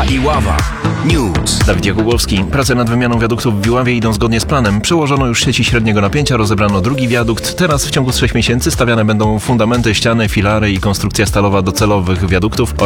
Iława News. Dawid Jakubowski. Prace nad wymianą wiaduktów w Iławie idą zgodnie z planem. Przełożono już sieci średniego napięcia, rozebrano drugi wiadukt. Teraz w ciągu 3 miesięcy stawiane będą fundamenty, ściany, filary i konstrukcja stalowa docelowych wiaduktów